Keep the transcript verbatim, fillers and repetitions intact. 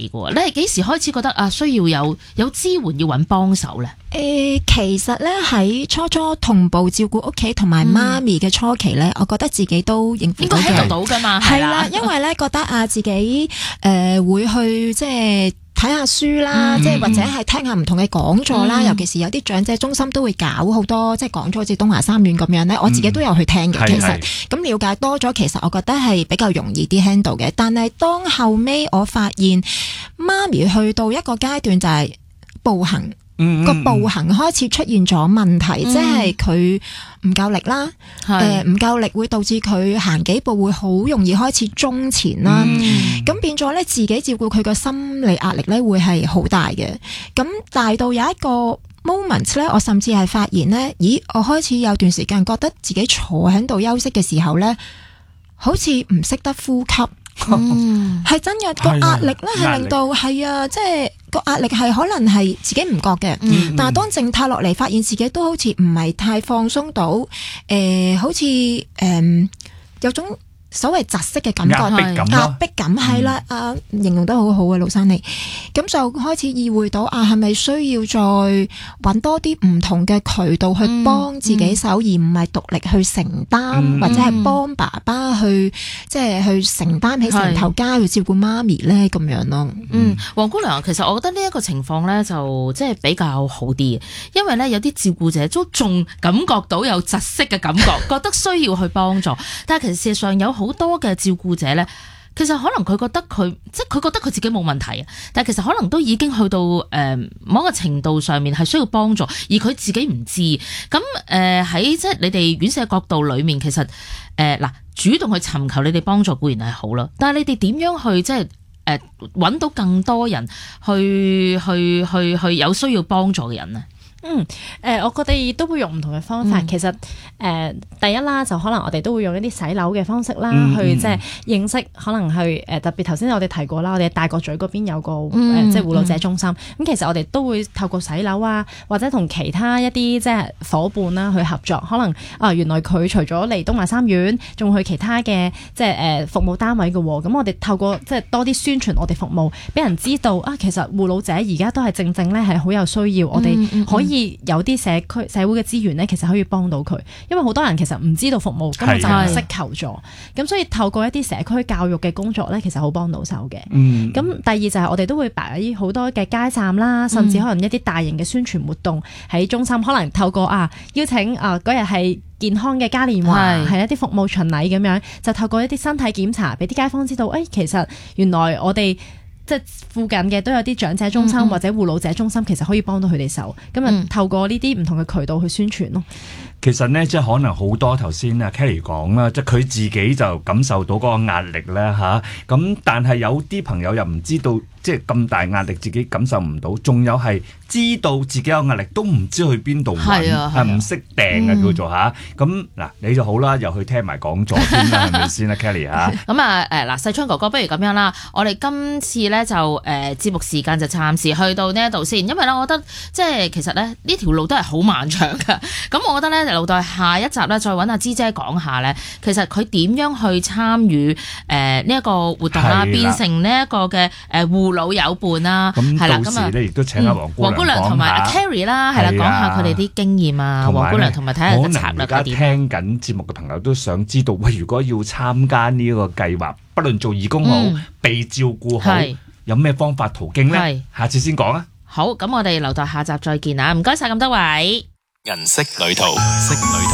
嘅喎。你係幾時開始覺得啊需要有有支援要揾幫手咧？ 誒、呃，其實咧喺初初同步照顧屋企同埋媽咪嘅初期咧，嗯、我覺得自己都應付到嘅， 應該 handle 到噶嘛， 係啦，因為咧覺得啊自己誒、呃、會去即係睇下書啦，即係、嗯、或者係聽下唔同嘅講座啦，嗯、尤其是有啲長者中心都會搞好多即係講座，好似東華三院咁樣咧，我自己都有去聽嘅。嗯、其實咁了解多咗，其實我覺得係比較容易啲 handle 嘅。但係當後尾我發現媽咪去到一個階段就係步行。個、嗯、步行開始出現咗問題，嗯、即係佢唔夠力啦，誒唔夠力會導致佢行幾步會好容易開始中前啦，咁、嗯、變咗咧自己照顧佢個心理壓力咧會係好大嘅，咁大到有一個 moment 咧，我甚至係發現咧，咦，我開始有段時間覺得自己坐喺度休息嘅時候咧，好似唔識得呼吸。嗯，係真嘅，個壓力咧係令到係啊，即係個壓力係可能係自己唔覺嘅，嗯、但係當靜態落嚟，發現自己都好似唔係太放鬆到，誒、呃，好似誒、呃、有種所謂窒息嘅感覺， 壓迫感， 壓迫感係啦，啊，形容得好好啊，盧生你，咁就開始意會到啊，係咪需要再揾多啲唔同嘅渠道去幫自己手，嗯嗯、而唔係獨力去承擔，嗯、或者係幫爸爸去即係去承擔起成頭家去照顧媽咪咧咁樣咯。 嗯，黃姑娘，其實我覺得呢一個情況咧就即係比較好啲，因為咧有啲照顧者都仲感覺到有窒息嘅感覺，覺得需要去幫助，但係其實事實上有好多嘅照顧者咧，其實可能佢覺得佢即係佢覺得佢自己冇問題啊，但係其實可能都已經去到誒、呃、某一個程度上面係需要幫助，而佢自己唔知。咁誒喺即係你哋院舍角度裏面，其實誒嗱、呃、主動去尋求你哋幫助固然係好啦，但係你哋點樣去即係誒揾到更多人去去去去有需要幫助嘅人呢？ 嗯，誒、呃，我覺得都會用唔同嘅方法。嗯、其實誒、呃，第一啦，就可能我哋都會用一啲洗樓嘅方式啦，嗯、去即係認識，可能去誒、呃，特別頭先我哋提過啦，我哋大角咀嗰邊有個誒、嗯呃，即係護老者中心。咁、嗯、其實我哋都會透過洗樓啊，或者同其他一啲即係夥伴啦去合作。可能啊、呃，原來佢除咗嚟東華三院，仲去其他嘅即係誒、呃、服務單位嘅。咁我哋透過即係多啲宣傳我哋服務，俾人知道啊，其實護老者而家都係正正咧係好有需要，我哋可以。有啲社區社會嘅資源咧，其實可以幫到佢，因為好多人其實唔知道服務，根本就唔識求助，咁的所以透過一啲社區教育嘅工作咧，其實好幫到手嘅。咁、嗯、第二就係我哋都會擺好多嘅街站啦，甚至可能一啲大型嘅宣傳活動喺中心，可能透過啊邀請啊嗰日係健康嘅嘉年華，係一啲服務巡禮咁樣，就透過一啲身體檢查，俾啲街坊知道，誒、哎、其實原來我哋即係附近嘅都有啲長者中心、嗯、或者護老者中心，其實可以幫到佢哋手。咁啊，透過呢啲唔同嘅渠道去宣傳咯。 其實咧，即係可能好多頭先啊 Kelly 講啦，即係佢自己就感受到嗰個壓力咧嚇。咁、啊、但係有啲朋友又唔知道，即係咁大壓力自己感受唔到，仲有係知道自己有壓力都唔知去邊度揾，係唔識訂嘅叫做嚇。咁嗱，你就好啦，又去聽埋講座先啦，係咪先啦 Kelly 嚇？ 咁啊誒嗱，世昌哥哥，不如咁樣啦，我哋今次咧就誒、呃、節目時間就暫時去到呢一度先，因為咧，我覺得即係其實咧呢條路都係好漫長㗎。咁我覺得咧，留待下一集咧再揾阿芝姐講下咧，其實佢點樣去參與誒呢一個活動啦，變成呢一個嘅誒護老友伴啦。 咁到時咧亦都請阿黃姑娘同埋阿 Carrie 啦，係啦，講下佢哋啲經驗啊。黃姑娘同埋睇下個策略點。可能而家聽緊節目嘅朋友都想知道，喂，如果要參加呢個計劃，不論做義工好，嗯、被照顧好，是有咩方法途徑咧？是下次先講啊。好，咁我哋留待下集再見啊！唔該晒咁多位。銀色旅途，色旅途。